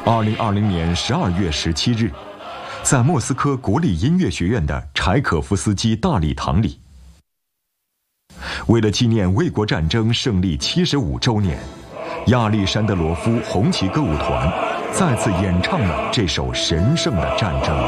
2020年12月17日，在莫斯科国立音乐学院的柴可夫斯基大礼堂里，为了纪念卫国战争胜利75周年，亚历山德罗夫红旗歌舞团再次演唱了这首神圣的战争。